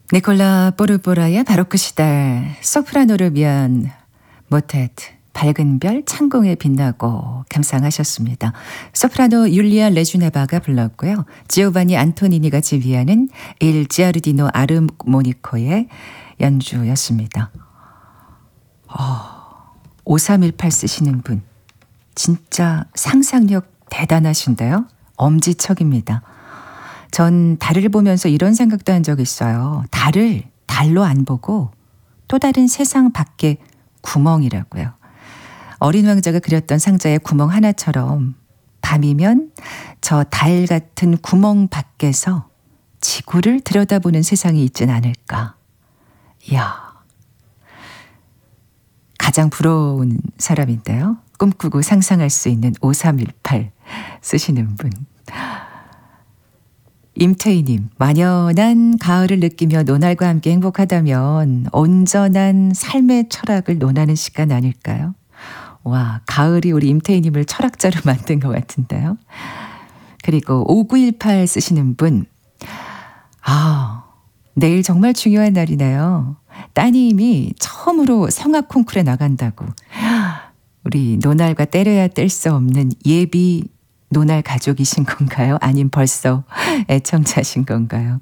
니콜라 뽀르뽀라의 바로크 시대 소프라노를 위한 모테트 밝은 별 창공에 빛나고 감상하셨습니다. 소프라노 율리아 레주네바가 불렀고요. 지오바니 안토니니가 지휘하는 일 지아르디노 아르모니코의 연주였습니다. 5318 쓰시는 분 진짜 상상력 대단하신데요. 엄지척입니다. 전 달을 보면서 이런 생각도 한 적 있어요. 달을 달로 안 보고 또 다른 세상 밖에 구멍이라고요. 어린 왕자가 그렸던 상자의 구멍 하나처럼 밤이면 저 달 같은 구멍 밖에서 지구를 들여다보는 세상이 있진 않을까. 이야, 가장 부러운 사람인데요. 꿈꾸고 상상할 수 있는 5318 쓰시는 분. 임태희님, 만연한 가을을 느끼며 노날과 함께 행복하다면 온전한 삶의 철학을 논하는 시간 아닐까요? 와, 가을이 우리 임태희님을 철학자로 만든 것 같은데요. 그리고 5918 쓰시는 분, 내일 정말 중요한 날이네요. 따님이 처음으로 성악 콩쿠르에 나간다고. 우리 노날과 때려야 뗄 수 없는 예비 노날 가족이신 건가요? 아님 벌써 애청자신 건가요?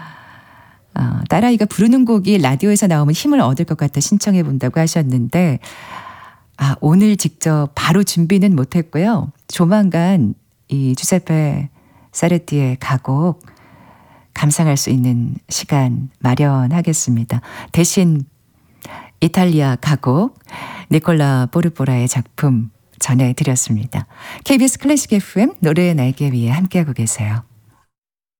딸아이가 부르는 곡이 라디오에서 나오면 힘을 얻을 것 같아 신청해 본다고 하셨는데 오늘 직접 바로 준비는 못했고요. 조만간 이 주세페 사르티의 가곡 감상할 수 있는 시간 마련하겠습니다. 대신 이탈리아 가곡 니콜라 뽀르뽀라의 작품 전해드렸습니다. KBS 클래식 FM 노래의 날개 위에 함께하고 계세요.